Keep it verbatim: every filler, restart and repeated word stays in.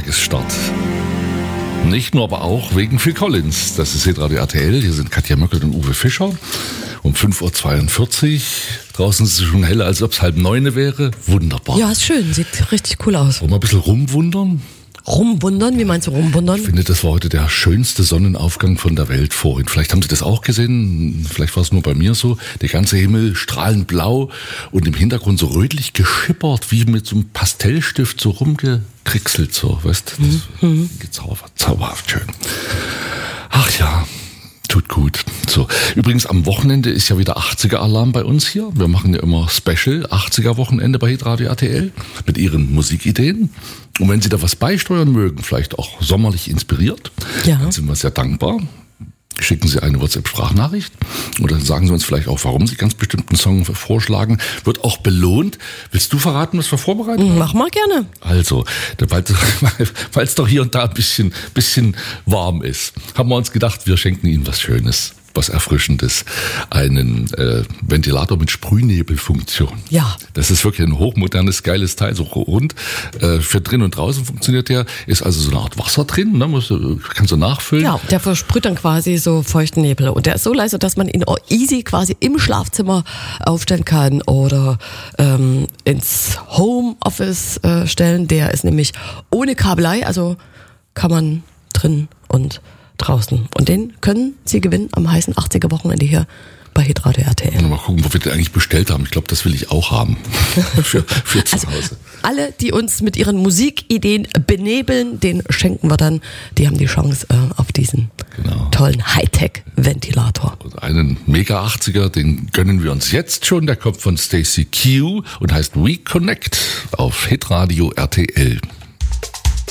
Tagesstart. Nicht nur, aber auch wegen Phil Collins. Das ist Hitradio R T L. Hier sind Katja Möckelt und Uwe Fischer. Um fünf Uhr zweiundvierzig. Draußen ist es schon heller, als ob es halb neune wäre. Wunderbar. Ja, ist schön. Sieht richtig cool aus. Wollen wir ein bisschen rumwundern? Rumwundern? Wie meinst du rumwundern? Ich finde, das war heute der schönste Sonnenaufgang von der Welt vorhin. Vielleicht haben Sie das auch gesehen, vielleicht war es nur bei mir so. Der ganze Himmel strahlend blau und im Hintergrund so rötlich geschippert, wie mit so einem Pastellstift so rumgekrickselt, so, weißt du? Das mhm. gezaubert, zauberhaft schön. Ach ja. Tut gut. So. Übrigens, am Wochenende ist ja wieder achtziger-Alarm bei uns hier. Wir machen ja immer Special achtziger-Wochenende bei Hitradio R T L mit Ihren Musikideen. Und wenn Sie da was beisteuern mögen, vielleicht auch sommerlich inspiriert, ja. dann sind wir sehr dankbar. Schicken Sie eine WhatsApp-Sprachnachricht oder sagen Sie uns vielleicht auch, warum Sie ganz bestimmten Song vorschlagen. Wird auch belohnt. Willst du verraten, was wir vorbereitet haben? Mach mal gerne. Also, weil es doch hier und da ein bisschen, bisschen warm ist, haben wir uns gedacht, wir schenken Ihnen was Schönes, was Erfrischendes. Einen äh, Ventilator mit Sprühnebelfunktion. Ja. Das ist wirklich ein hochmodernes, geiles Teil, so rund. Äh, für drin und draußen funktioniert der. Ist also so eine Art Wasser drin, ne? Musst du, kannst du nachfüllen. Ja, der versprüht dann quasi so feuchten Nebel. Und der ist so leise, dass man ihn easy quasi im Schlafzimmer aufstellen kann oder ähm, ins Homeoffice äh, stellen. Der ist nämlich ohne Kabelei, also kann man drin und draußen. Und den können Sie gewinnen am heißen achtziger-Wochenende hier bei Hitradio R T L. Mal gucken, wo wir den eigentlich bestellt haben. Ich glaube, das will ich auch haben. für, für zu also, Hause. Alle, die uns mit ihren Musikideen benebeln, den schenken wir dann. Die haben die Chance äh, auf diesen genau. tollen Hightech-Ventilator. Und einen Mega achtziger, den gönnen wir uns jetzt schon. Der kommt von Stacey Q und heißt We Connect auf Hitradio R T L.